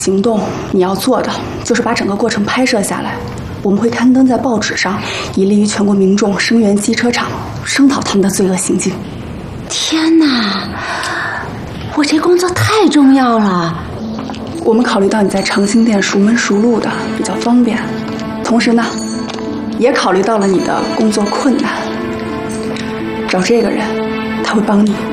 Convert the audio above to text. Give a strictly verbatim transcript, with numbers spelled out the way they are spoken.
行动你要做的就是把整个过程拍摄下来，我们会刊登在报纸上，以利于全国民众声援机车厂，声讨他们的罪恶行径。 天哪，我这工作太重要了。 我们考虑到你在长兴店熟门熟路的，比较方便，同时呢，也考虑到了你的工作困难。找这个人，他会帮你。